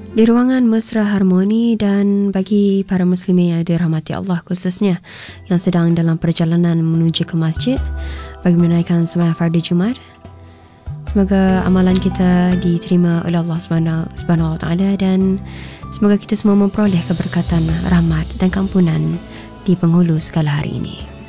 Di ruangan mesra harmoni dan bagi para muslimin yang dirahmati Allah khususnya yang sedang dalam perjalanan menuju ke masjid bagi menunaikan sembahyang fardu Jumaat, semoga amalan kita diterima oleh Allah Subhanahu Wa Taala dan semoga kita semua memperoleh keberkatan, rahmat dan keampunan di penghulu segala hari ini.